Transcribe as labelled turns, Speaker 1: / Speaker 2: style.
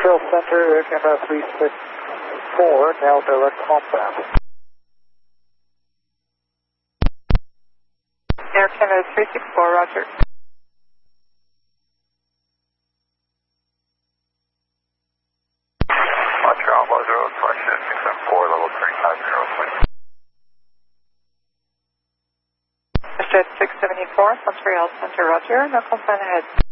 Speaker 1: Montreal Center, Air Canada 364, now direct combat.
Speaker 2: Air Canada 364, roger.
Speaker 3: Montreal, Mojo, question 674, level 350.
Speaker 2: Jet 674, Montreal Center, roger. No complaint ahead.